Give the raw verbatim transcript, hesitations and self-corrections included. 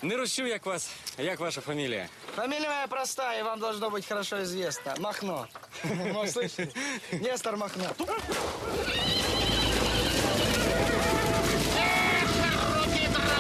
Не рощу, як вас. Як ваша фамілія? Фамилия моя простая, и вам должно быть хорошо известно. Махно. Ну, слышите? Нестор Махно.